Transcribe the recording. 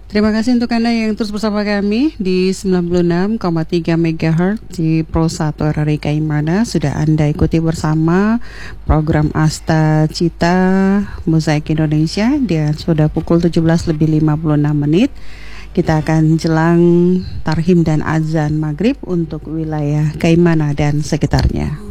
Terima kasih untuk Anda yang terus bersama kami di 96,3 MHz di Pro 1 RRI Kaimana. Sudah Anda ikuti bersama program Asta Cita Mozaik Indonesia dan sudah pukul 17:56. Kita akan jelang tarhim dan azan maghrib untuk wilayah Kaimana dan sekitarnya.